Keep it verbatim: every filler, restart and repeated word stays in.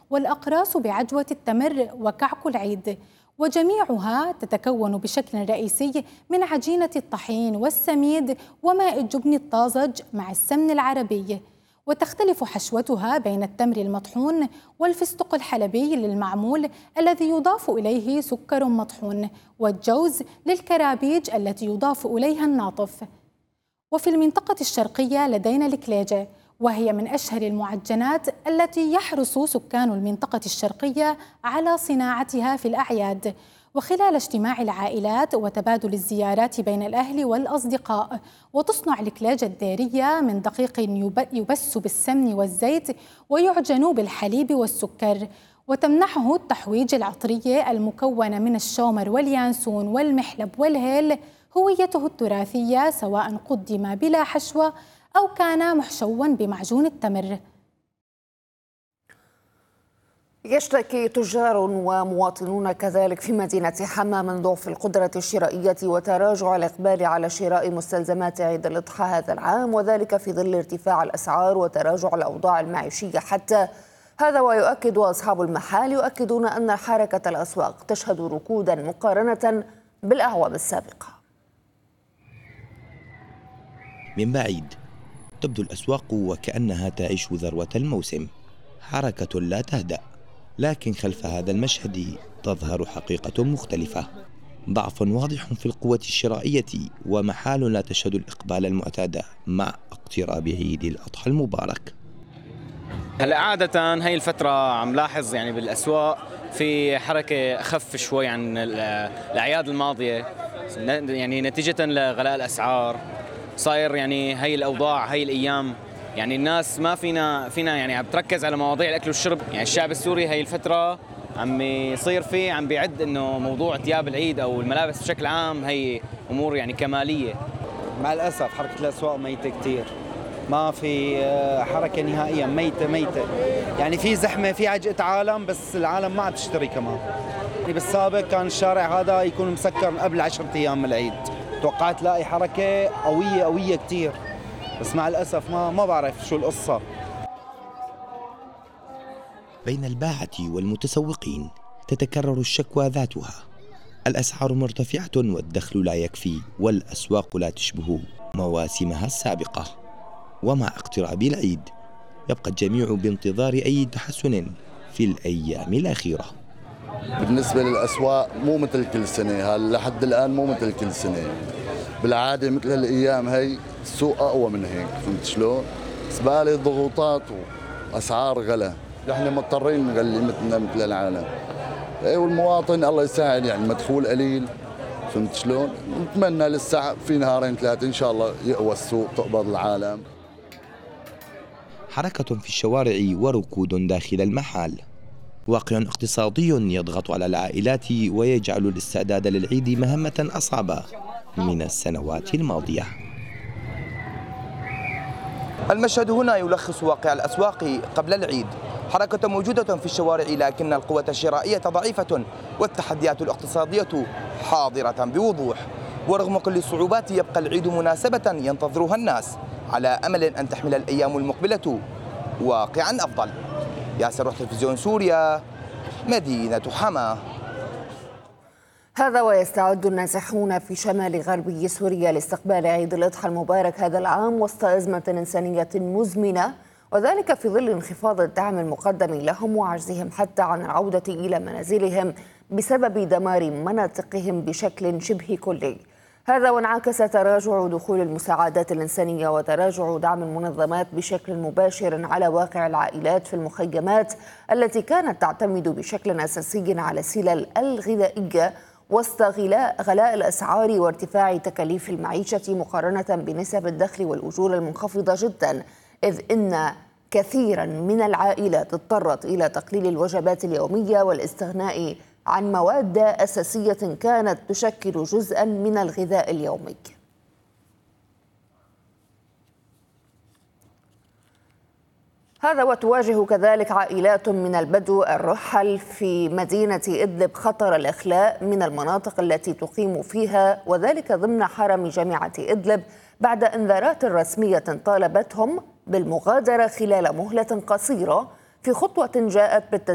والأقراص بعجوة التمر وكعك العيد، وجميعها تتكون بشكل رئيسي من عجينة الطحين والسميد وماء الجبن الطازج مع السمن العربي، وتختلف حشوتها بين التمر المطحون والفستق الحلبي للمعمول الذي يضاف إليه سكر مطحون، والجوز للكرابيج التي يضاف إليها الناطف. وفي المنطقة الشرقية لدينا الكليجة، وهي من أشهر المعجنات التي يحرص سكان المنطقة الشرقية على صناعتها في الأعياد، وخلال اجتماع العائلات وتبادل الزيارات بين الأهل والأصدقاء. وتصنع الكلاجة الديرية من دقيق يبس بالسمن والزيت ويعجن بالحليب والسكر، وتمنحه التحويج العطرية المكونة من الشومر واليانسون والمحلب والهيل هويته التراثية، سواء قدم بلا حشوة أو كان محشوا بمعجون التمر. يشتكي تجار ومواطنون كذلك في مدينة حما من ضعف القدرة الشرائية وتراجع الإقبال على شراء مستلزمات عيد الأضحى هذا العام، وذلك في ظل ارتفاع الأسعار وتراجع الأوضاع المعيشية. حتى هذا ويؤكد أصحاب المحال يؤكدون أن حركة الأسواق تشهد ركودا مقارنة بالأعوام السابقة. من بعيد تبدو الأسواق وكأنها تعيش ذروة الموسم، حركة لا تهدأ، لكن خلف هذا المشهد تظهر حقيقة مختلفة، ضعف واضح في القوة الشرائية ومحال لا تشهد الإقبال المعتاد مع اقتراب عيد الأضحى المبارك. هلا عادة هاي الفترة عم لاحظ يعني بالأسواق في حركة أخف شوي عن الأعياد الماضية، يعني نتيجة لغلاء الأسعار. صاير يعني هاي الأوضاع هاي الأيام يعني الناس ما فينا فينا يعني عم تركز على مواضيع الأكل والشرب. يعني الشعب السوري هاي الفترة عم يصير فيه عم بيعد إنه موضوع ثياب العيد أو الملابس بشكل عام هي أمور يعني كمالية. مع الأسف حركة الأسواق ميتة كتير، ما في حركة نهائيا، ميتة ميتة. يعني في زحمة، في عجقة عالم، بس العالم ما عم تشتري كمان. يعني بالسابق كان الشارع هذا يكون مسكر من قبل عشرة أيام من العيد، توقعت لاقي حركة قوية قوية كتير، بس مع الأسف ما ما بعرف شو القصة. بين الباعة والمتسوقين تتكرر الشكوى ذاتها، الأسعار مرتفعة والدخل لا يكفي، والأسواق لا تشبه مواسمها السابقة. ومع اقتراب العيد يبقى الجميع بانتظار أي تحسن في الأيام الأخيرة. بالنسبة للأسواق مو مثل كل سنة، لحد الآن مو مثل كل سنة. بالعادة مثل هالأيام هي السوق أقوى من هيك، فهمت شلون؟ بس بالي ضغوطات وأسعار غلا، نحن مضطرين نغلي مثلنا مثل العالم. اي والمواطن الله يساعد، يعني مدخول قليل، فهمت شلون؟ نتمنى لسه في نهارين ثلاثة إن شاء الله يقوى السوق، تقبض العالم. حركة في الشوارع وركود داخل المحال، واقع اقتصادي يضغط على العائلات ويجعل الاستعداد للعيد مهمة أصعب من السنوات الماضية. المشهد هنا يلخص واقع الأسواق قبل العيد، حركة موجودة في الشوارع لكن القوة الشرائية ضعيفة والتحديات الاقتصادية حاضرة بوضوح. ورغم كل الصعوبات يبقى العيد مناسبة ينتظرها الناس على أمل أن تحمل الأيام المقبلة واقعا أفضل. ياسر روح تلفزيون سوريا، مدينة حما. هذا ويستعد النازحون في شمال غربي سوريا لاستقبال عيد الأضحى المبارك هذا العام وسط أزمة إنسانية مزمنة، وذلك في ظل انخفاض الدعم المقدم لهم وعجزهم حتى عن العودة إلى منازلهم بسبب دمار مناطقهم بشكل شبه كلي. هذا وانعكس تراجع دخول المساعدات الإنسانية وتراجع دعم المنظمات بشكل مباشر على واقع العائلات في المخيمات التي كانت تعتمد بشكل أساسي على السلل الغذائية وسط غلاء غلاء الأسعار وارتفاع تكاليف المعيشة مقارنة بنسب الدخل والأجور المنخفضة جدا، إذ إن كثيرا من العائلات اضطرت إلى تقليل الوجبات اليومية والاستغناء عن مواد أساسية كانت تشكل جزءا من الغذاء اليومي. هذا وتواجه كذلك عائلات من البدو الرحل في مدينة إدلب خطر الإخلاء من المناطق التي تقيم فيها، وذلك ضمن حرم جامعة إدلب بعد إنذارات رسمية طالبتهم بالمغادرة خلال مهلة قصيرة، في خطوة جاءت بالتزامن